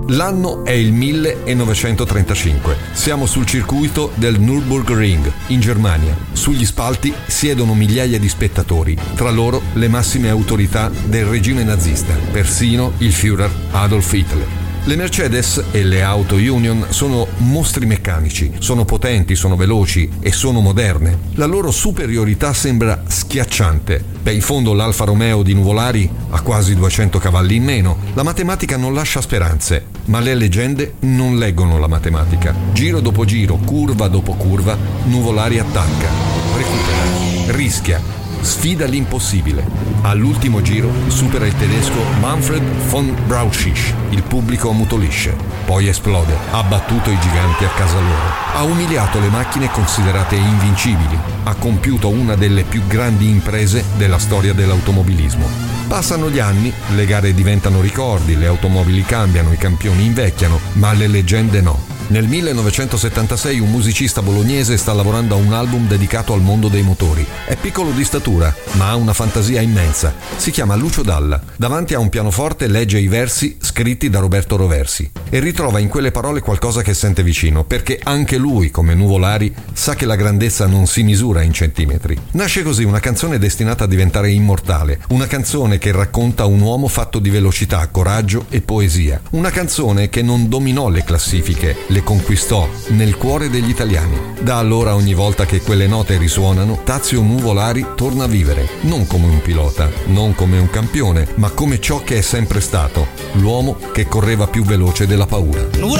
L'anno è il 1935. Siamo sul circuito del Nürburgring, in Germania. Sugli spalti siedono migliaia di spettatori, tra loro le massime autorità del regime nazista, persino il Führer Adolf Hitler. Le Mercedes e le Auto Union sono mostri meccanici, sono potenti, sono veloci e sono moderne. La loro superiorità sembra schiacciante. In fondo l'Alfa Romeo di Nuvolari ha quasi 200 cavalli in meno. La matematica non lascia speranze, ma le leggende non leggono la matematica. Giro dopo giro, curva dopo curva, Nuvolari attacca, recupera, rischia, sfida l'impossibile. All'ultimo giro supera il tedesco Manfred von Brauchitsch. Il pubblico ammutolisce. Poi esplode. Ha battuto i giganti a casa loro. Ha umiliato le macchine considerate invincibili. Ha compiuto una delle più grandi imprese della storia dell'automobilismo. Passano gli anni, le gare diventano ricordi, le automobili cambiano, i campioni invecchiano, ma le leggende no. Nel 1976 un musicista bolognese sta lavorando a un album dedicato al mondo dei motori. È piccolo di statura, ma ha una fantasia immensa. Si chiama Lucio Dalla. Davanti a un pianoforte legge i versi scritti da Roberto Roversi e ritrova in quelle parole qualcosa che sente vicino, perché anche lui, come Nuvolari, sa che la grandezza non si misura in centimetri. Nasce così una canzone destinata a diventare immortale, una canzone che racconta un uomo fatto di velocità, coraggio e poesia. Una canzone che non dominò le classifiche, le conquistò nel cuore degli italiani. Da allora, ogni volta che quelle note risuonano, Tazio Nuvolari torna a vivere, non come un pilota, non come un campione, ma come ciò che è sempre stato, l'uomo che correva più veloce della paura.